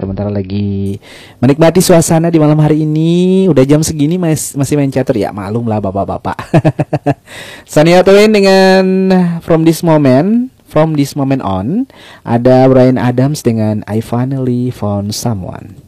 sementara lagi menikmati suasana di malam hari ini. Udah jam segini masih main catur ya, maklum lah bapak-bapak. Shania Twain dengan From This Moment On. Ada Bryan Adams dengan I Finally Found Someone.